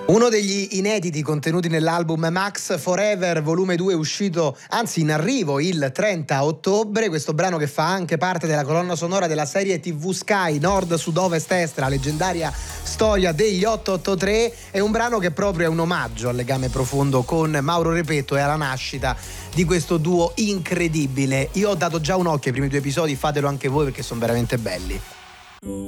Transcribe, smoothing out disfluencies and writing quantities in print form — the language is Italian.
Uno degli inediti contenuti nell'album Max Forever volume 2 uscito, anzi in arrivo il 30 ottobre, questo brano che fa anche parte della colonna sonora della serie TV Sky Nord Sud Ovest Est, la leggendaria storia degli 883, è un brano che proprio è un omaggio al legame profondo con Mauro Repetto e alla nascita di questo duo incredibile. Io ho dato già un occhio ai primi 2 episodi, fatelo anche voi perché sono veramente belli.